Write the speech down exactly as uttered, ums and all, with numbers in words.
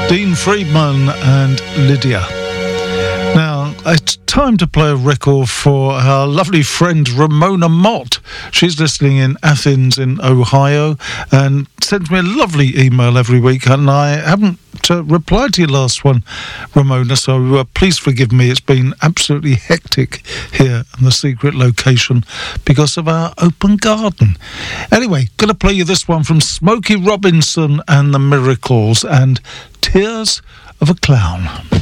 Dean Friedman and Lydia. Now, it's time to play a record for our lovely friend Ramona Mott. She's listening in Athens in Ohio and sends me a lovely email every week, and I haven't uh, replied to your last one, Ramona, so uh, please forgive me. It's been absolutely hectic here in the secret location because of our open garden. Anyway, going to play you this one from Smokey Robinson and the Miracles and Tears of a Clown.